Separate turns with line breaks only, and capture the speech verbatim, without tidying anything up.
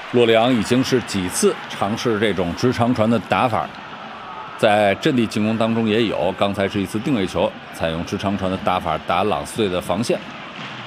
洛里昂已经是几次尝试这种直长传的打法，在阵地进攻当中也有。刚才是一次定位球，采用直长传的打法打朗斯队的防线。